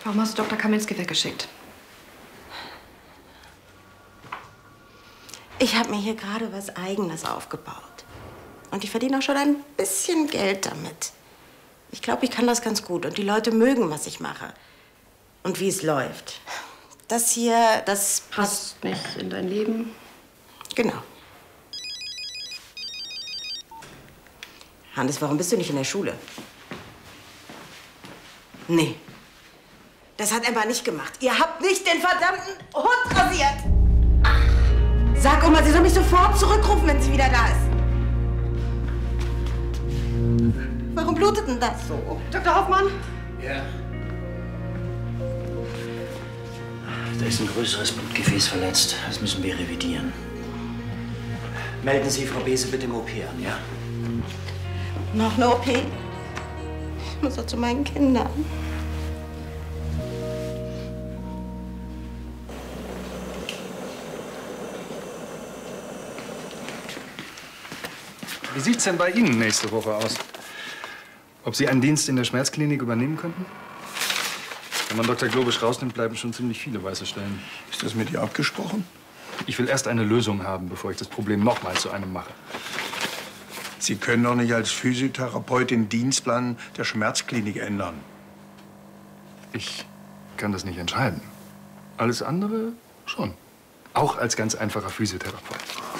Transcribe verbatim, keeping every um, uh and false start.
Warum hast du Doktor Kaminski weggeschickt? Ich habe mir hier gerade was Eigenes aufgebaut. Und ich verdiene auch schon ein bisschen Geld damit. Ich glaube, ich kann das ganz gut. Und die Leute mögen, was ich mache. Und wie es läuft. Das hier, das Passt nicht in dein Leben? Genau. Hannes, warum bist du nicht in der Schule? Nee. Das hat Emma nicht gemacht. Ihr habt nicht den verdammten Hund rasiert. Ach. Sag Oma, sie soll mich sofort zurückrufen, wenn sie wieder da ist. Warum blutet denn das so? Doktor Hoffmann? Ja. Da ist ein größeres Blutgefäß verletzt. Das müssen wir revidieren. Melden Sie Frau Bese bitte im O P an, ja? Noch eine O P? Ich muss doch zu meinen Kindern. Wie sieht's denn bei Ihnen nächste Woche aus? Ob Sie einen Dienst in der Schmerzklinik übernehmen könnten? Wenn man Doktor Globisch rausnimmt, bleiben schon ziemlich viele weiße Stellen. Ist das mit ihr abgesprochen? Ich will erst eine Lösung haben, bevor ich das Problem noch mal zu einem mache. Sie können doch nicht als Physiotherapeut den Dienstplan der Schmerzklinik ändern. Ich kann das nicht entscheiden. Alles andere schon. Auch als ganz einfacher Physiotherapeut.